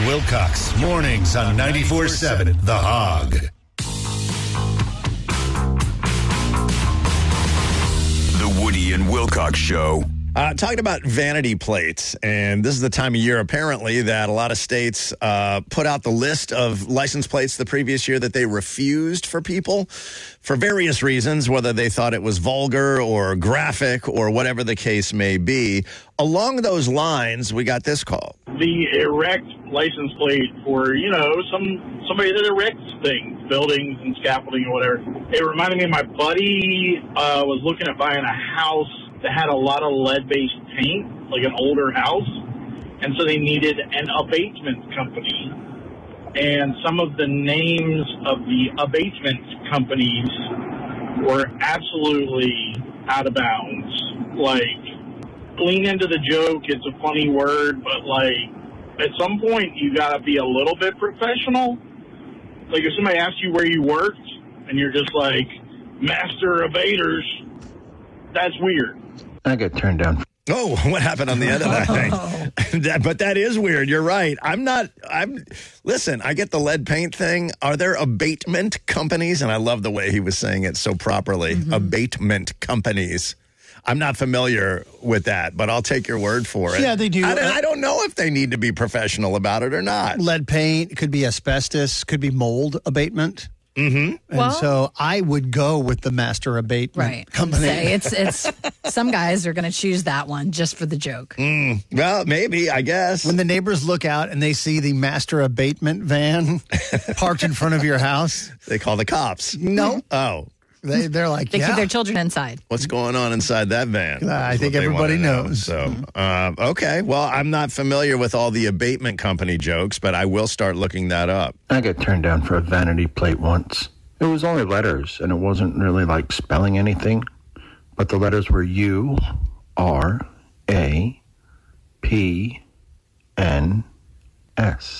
and Wilcox, mornings on 94.7 The Hog. The Woody and Wilcox Show. Talking about vanity plates, and this is the time of year, apparently, that a lot of states put out the list of license plates the previous year that they refused for people for various reasons, whether they thought it was vulgar or graphic or whatever the case may be. Along those lines, we got this call. The erect license plate for, somebody that erects things, buildings and scaffolding or whatever. It reminded me of my buddy was looking at buying a house that had a lot of lead-based paint, like an older house, and so they needed an abatement company. And some of the names of the abatement companies were absolutely out of bounds. Like, lean into the joke, it's a funny word, but, at some point, you gotta be a little bit professional. Like, if somebody asks you where you worked, and you're just like, Master Abaters, that's weird. I got turned down. Oh, what happened on the end of that thing? But that is weird. You're right. Listen, I get the lead paint thing. Are there abatement companies? And I love the way he was saying it so properly. Mm-hmm. Abatement companies. I'm not familiar with that, but I'll take your word for it. Yeah, they do. I don't know if they need to be professional about it or not. Lead paint, could be asbestos, could be mold abatement. Mm-hmm. And so I would go with the Master Abatement company. It's some guys are going to choose that one just for the joke. Well, maybe, I guess. When the neighbors look out and they see the Master Abatement van parked in front of your house, they call the cops. No. Oh. They're like, they keep their children inside. What's going on inside that van? I think everybody knows. So, okay. Well, I'm not familiar with all the abatement company jokes, but I will start looking that up. I got turned down for a vanity plate once. It was only letters, and it wasn't really like spelling anything, but the letters were U, R, A, P, N, S.